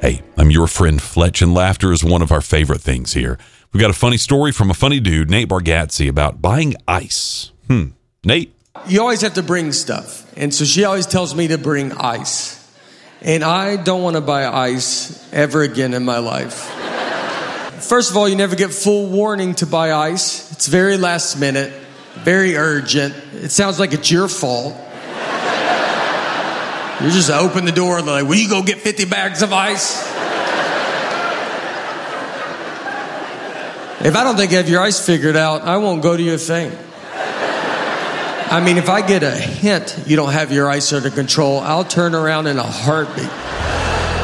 Hey, I'm your friend Fletch, and laughter is one of our favorite things here. We've got a funny story from a funny dude, Nate Bargatze, about buying ice. Nate? You always have to bring stuff. And so she always tells me to bring ice. And I don't want to buy ice ever again in my life. First of all, you never get full warning to buy ice. It's very last minute, very urgent. It sounds like it's your fault. You just open the door and they're like, will you go get 50 bags of ice? If I don't think you have your ice figured out, I won't go to your thing. I mean, if I get a hint you don't have your ice under control, I'll turn around in a heartbeat.